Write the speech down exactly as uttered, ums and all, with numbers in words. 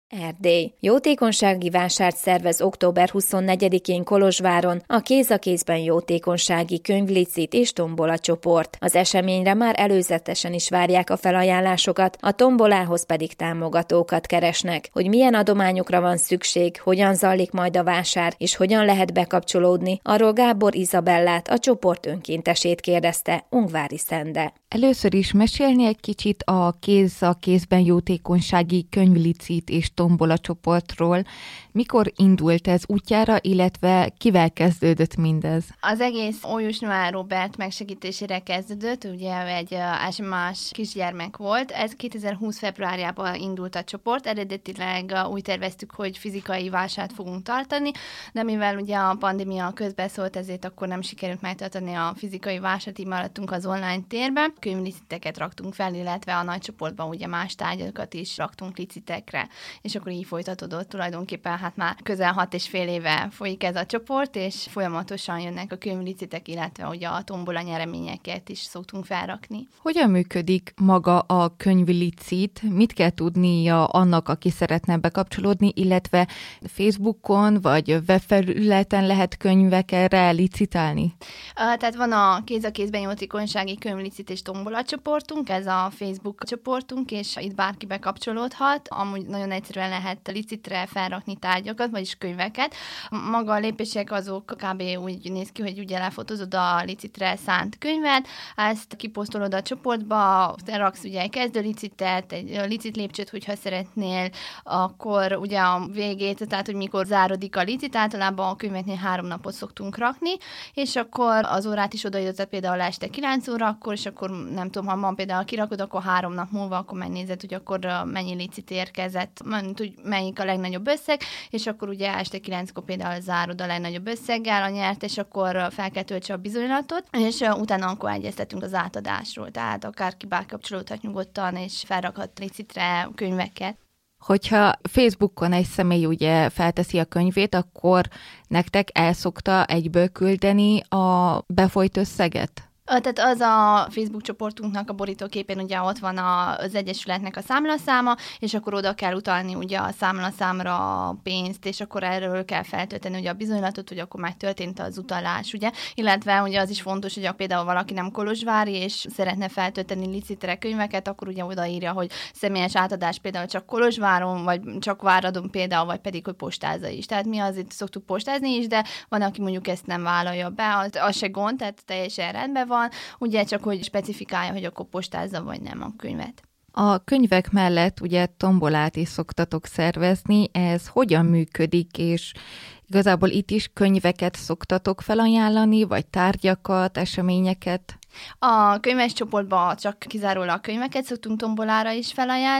Erdély. Jótékonysági vásárt szervez október huszonnegyedikén Kolozsváron a Kéz a kézben jótékonysági könyvlicit és tombola csoport. Az eseményre már előzetesen is várják a felajánlásokat, a tombolához pedig támogatókat keresnek. Hogy milyen adományokra van szükség, hogyan zajlik majd a vásár és hogyan lehet bekapcsolódni, arról Gábor Izabellát, a csoport önkéntesét kérdezte Ungvári Szende. Először is mesélni egy kicsit a Kéz a kézben jótékonysági könyvlicit és tombola csoportról. Mikor indult ez útjára, illetve kivel kezdődött mindez? Az egész Ójus Noel Róbert megsegítésére kezdődött, ugye egy ázsimás kisgyermek volt. Ez kétezer-húsz februárjában indult a csoport. Eredetileg úgy terveztük, hogy fizikai vásárt fogunk tartani, de mivel ugye a pandémia közbeszólt, ezért akkor nem sikerült megtartani a fizikai vásárt, így maradtunk az online térbe. Könyvliciteket raktunk fel, illetve a nagy csoportban ugye más tárgyakat is raktunk licitekre, és akkor így folytatódott tulajdonképpen, hát már közel hat és fél éve folyik ez a csoport, és folyamatosan jönnek a könyvlicitek, illetve ugye a tombola nyereményeket is szoktunk felrakni. Hogyan működik maga a könyvlicit? Mit kell tudnia annak, aki szeretne bekapcsolódni, illetve Facebookon vagy webfelületen lehet könyvekre licitálni? Tehát van a Kéz a kézben jótékonysági könyvlicit és tombola csoportunk, ez a Facebook csoportunk, és itt bárki bekapcsolódhat. Amúgy nagyon egyszerűen lehet licitre felrakni tárgyakat, vagyis könyveket. Maga a lépések azok kb. Úgy néz ki, hogy ugye lefotózod a licitre szánt könyvet, ezt kiposztolod a csoportba, raksz ugye egy kezdő licitet, egy licit lépcsőt, hogyha szeretnél, akkor ugye a végét, tehát hogy mikor zárodik a licit, általában a könyveknél három napot szoktunk rakni, és akkor az órát is odaírod, például este kilenc óra, akkor, és akkor nem tudom, ha van például kirakod, akkor három nap múlva, akkor megnézed, hogy akkor mennyi licit érkezett, hogy melyik a legnagyobb összeg, és akkor ugye este kilenckor például zárod a legnagyobb összeggel a nyert, és akkor fel kell töltse a bizonylatot, és utána akkor egyeztetünk az átadásról, tehát akárki bekapcsolódhat nyugodtan, és felrakhat licitre könyveket. Hogyha Facebookon egy személy ugye felteszi a könyvét, akkor nektek el szokta egyből küldeni a befolyt összeget? Tehát az a Facebook csoportunknak a borítóképén ugye ott van az egyesületnek a számlaszáma, és akkor oda kell utalni ugye a számlaszámra a pénzt, és akkor erről kell feltölteni ugye a bizonylatot, hogy akkor megtörtént az utalás, ugye? Illetve ugye az is fontos, hogy például valaki nem kolozsvári, és szeretne feltölteni licitre könyveket, akkor ugye odaírja, hogy személyes átadás például csak Kolozsváron, vagy csak Váradon például, vagy pedig, hogy postázza is. Tehát mi azért szoktuk postázni is, de van, aki mondjuk ezt nem vállalja be, az, az se gond, tehát teljesen rendben van. Van, ugye csak, hogy specifikálja, hogy akkor postázza, vagy nem a könyvet. A könyvek mellett ugye tombolát is szoktatok szervezni, ez hogyan működik, és igazából itt is könyveket szoktatok felajánlani, vagy tárgyakat, eseményeket? A könyves csoportban csak kizárólag a könyveket szoktunk tombolára is felajánlani,